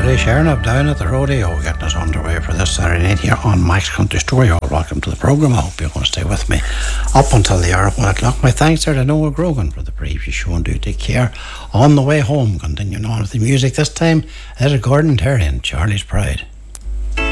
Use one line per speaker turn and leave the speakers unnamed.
Sharon up down at the rodeo, getting us underway for this Saturday night here on Mike's Country Store. You're all welcome to the programme. I hope you're going to stay with me up until the hour of 1 o'clock. My thanks are to Noel Grogan for the previous show, and do take care. On the way home, continuing on with the music, this time Etta Gordon Terry and Charlie's Pride.